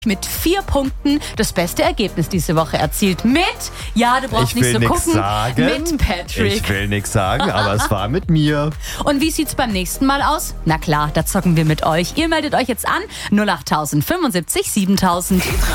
mit 4 Punkten das beste Ergebnis diese Woche erzielt. Mit, ja, du brauchst nicht so gucken, mit Patrick. Ich will nichts sagen, aber es war mit mir. Und wie sieht's beim nächsten Mal aus? Na klar, da zocken wir mit euch. Ihr meldet euch jetzt an 08000 75 7000.